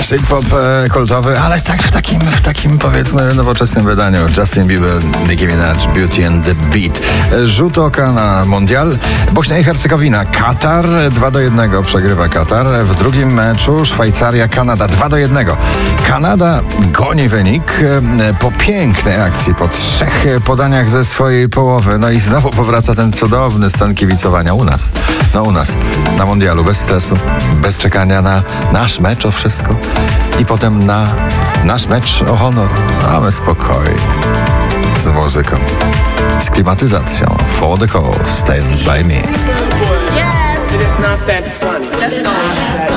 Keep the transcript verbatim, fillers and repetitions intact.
Synth-pop e, kultowy, ale tak w takim, w takim powiedzmy nowoczesnym wydaniu. Justin Bieber, Nicki Minaj, Beauty and the Beat. Rzut oka na mundial. Bośnia i Hercegowina, Katar dwa do jednego przegrywa Katar. W drugim meczu Szwajcaria, Kanada dwa do jednego. Kanada goni wynik e, po pięknej akcji, po trzech podaniach ze swojej połowy. No i znowu powraca ten cudowny stan kibicowania u nas. No u nas, na mundialu, bez stresu, bez czekania na nasz mecz o wszystko i potem na nasz mecz o honor. Mamy spokój z muzyką, z klimatyzacją. For the cause, stand by me. Yes. It is not that funny. That's all.